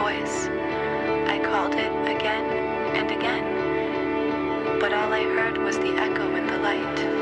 voice. I called it again and again, but all I heard was the echo in the light.